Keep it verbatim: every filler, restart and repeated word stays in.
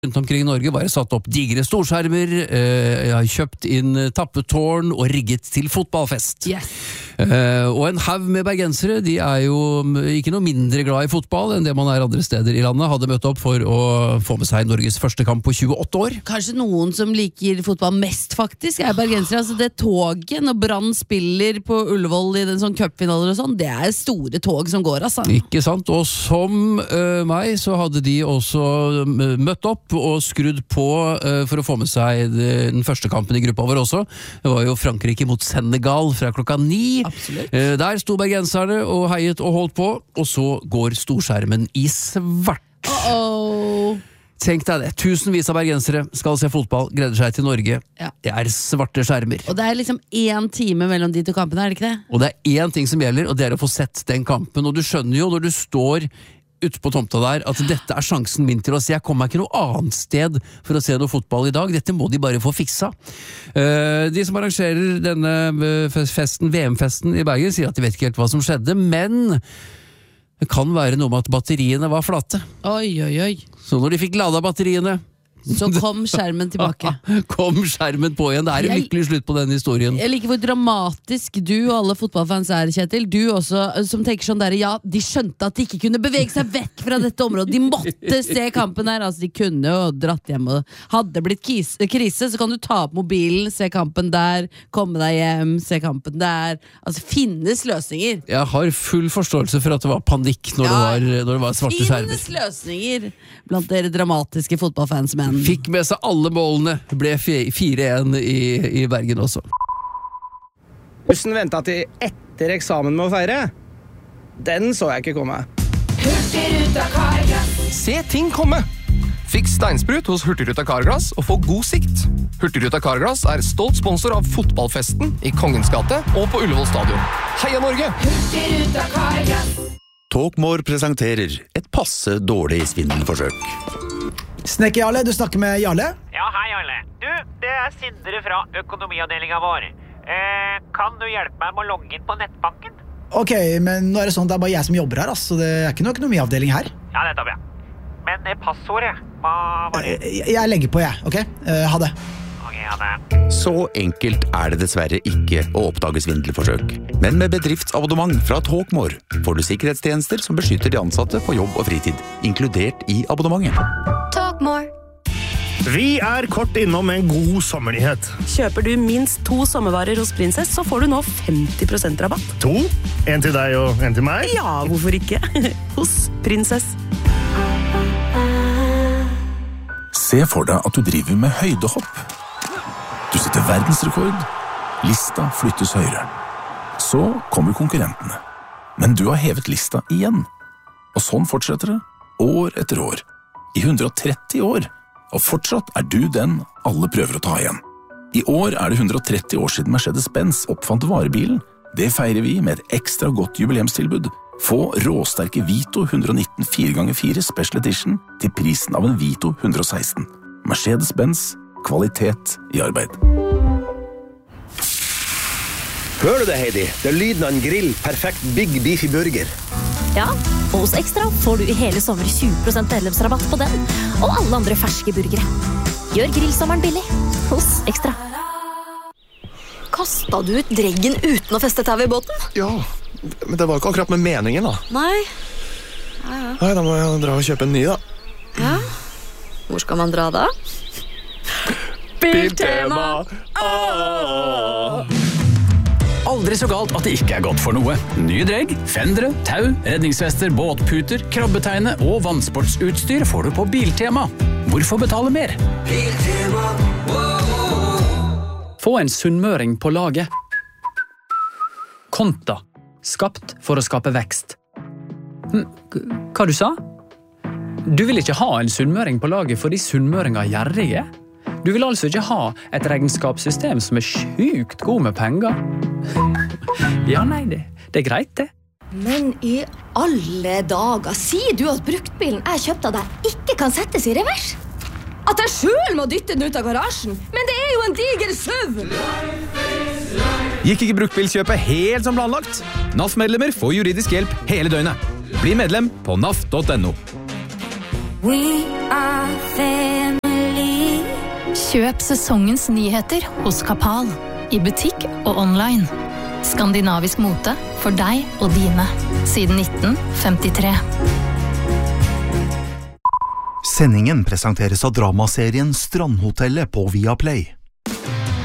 Rundt omkring i Norge var det satt opp digre storskjermer, eh, jeg har kjøpt inn tappetårn og rigget til fotballfest. Yes. Eh, og en haug med bergensere, de er jo ikke noe mindre glad i fotball enn det man er andre steder i landet, hadde møtt opp for å få med seg Norges første kamp på tjueåtte år. Kanskje noen som liker fotball mest faktisk er bergensere, altså det toget når Brann spiller på Ullevål i den sånn cupfinaler og sånn, det er store tog som går, altså. Ikke sant, og som eh, meg så hadde de også møtt opp og skrudd på uh, for å få med seg den første kampen i gruppa vår også. Det var jo Frankrike mot Senegal fra klokka ni. Absolutt. Uh, der sto bergenserne og heiet og holdt på, og så går storskjermen i svart. Uh-oh. Tenk deg det, tusenvis av bergensere skal se fotball, gleder seg til Norge. Ja. Det er svarte skjermer. Og det er liksom én time mellom de to kampene, er det ikke det? Og det er én ting som gjelder, og det er å få sett den kampen. Og du skjønner jo når du står ute på tomta der, at dette er sjansen min til å se. Jeg kommer meg ikke noe annet sted for å se noe fotball i dag. Dette må de bare få fiksa. Uh, de som arrangerer denne festen, V M-festen i Bergen, sier at de vet ikke helt hva som skjedde, men det kan være noe med at batteriene var flate. Oi, oi, oi. Så når de fikk ladet batteriene, så kom skjermen tilbake. Kom skjermen på igjen. Det er en Jeg- lykkelig slutt på den historien. Jeg liker hvor dramatisk du og alle fotballfans er, Kjetil. Du også, som tenker sånn der, ja, de skjønte at de ikke kunne bevege seg vekk fra dette området. De måtte se kampen der. Altså, de kunne jo dratt hjem og hadde blitt kis, krise, så kan du ta opp mobilen, se kampen der, komme deg hjem, se kampen der. Altså, finnes løsninger. Jeg har full forståelse for at det var panikk når, Ja. det, var, når det var svarte skjermer. Finnes løsninger blant dere dramatiske fotballfans, men Fikk med seg alle målene, ble fire én i, i Bergen også. Bussen ventet til etter eksamen med å feire. Den så jeg ikke komme. Se ting komme! Fiks steinsprut hos Hurtigruta Carglass og få god sikt. Hurtigruta Carglass er stolt sponsor av fotballfesten i Kongens gate og på Ullevål stadion. Heia Norge! Talkmore presenterer et passe dårlig svindelforsøk. Snekker Jarle, du snakker med Jarle? Ja, hei Jarle. Du, det er Sindre fra økonomiavdelingen vår. Eh, kan du hjelpe meg med å logge inn på nettbanken? Ok, men nå er det sånn at det er bare jeg som jobber her, altså. Det er ikke noe økonomiavdeling her. Ja, nettopp, ja. Men det passordet, hva var det? Jeg, jeg legger på, jeg, ok? Eh, ha det. Ok, ja, det. Så enkelt er det dessverre ikke å oppdage svindelforsøk. Men med bedriftsabonnement fra Talkmore får du sikkerhetstjenester som beskytter de ansatte på jobb og fritid, inkludert i abonnementet. Talkmore. Vi er kort innom en god sommerlighet. Kjøper du minst to sommervarer hos Prinsess, så får du nå femti prosent rabatt. To? En til deg og en til meg? Ja, hvorfor ikke? Hos Prinsess. Se for deg at du driver med høydehopp. Du setter verdensrekord. Lista flyttes høyere. Så kommer konkurrentene. Men du har hevet lista igjen. Og sånn fortsetter det, år etter år. I hundre og tretti år. Og fortsatt er du den alle prøver å ta igjen. I år er det hundre og tretti år siden Mercedes-Benz oppfant varebilen. Det feirer vi med et ekstra godt jubileumstilbud. Få råsterke Vito hundre og nitten fire ganger fire Special Edition til prisen av en Vito hundre og seksten. Mercedes-Benz, kvalitet i arbeid. Hører du det, Heidi? Det er lyden av en grill, perfekt Big Beefy Burger. Ja, og hos Ekstra får du i hele sommer tjue prosent medlemsrabatt på den, og alle andre ferske burgere. Gjør grillsommeren billig hos Ekstra. Kastet du ut dreggen uten å feste tau i båten? Ja, men det var jo ikke akkurat med meningen da. Nei. Ja, ja. Nei, da må jeg dra og kjøpe en ny da. Ja. Hvor skal man dra da? Biltema! Aldri så galt at det ikke er godt for noe. Nye dregg, fendere, tau, redningsvester, båtputer, krabbeteine og vannsportsutstyr får du på Biltema. Hvorfor betale mer? Biltema. Få en sunnmøring på laget. Konta. Skapt for å skape vekst. Hm, hva du sa? Du vil ikke ha en sunnmøring på laget fordi sunnmøringer er gjerrige? Du vil altså ikke ha et regnskapssystem som er sjukt god med penger? Ja, nei, det, det er greit, det. Men i alle dager, sier du at bruktbilen jeg kjøpte av deg ikke kan settes i revers? At jeg selv må dytte den ut av garasjen? Men det er jo en diger søv! Gikk ikke bruktbilkjøpet helt som planlagt? N A F-medlemmer får juridisk hjelp hele døgnet. Bli medlem på naf punktum no. We are family. Kjøp sesongens nyheter hos Kapal. I butikk og online. Skandinavisk mote for deg og dine. Siden nitten femtitre. Sendingen presenteres av dramaserien Strandhotellet på Viaplay.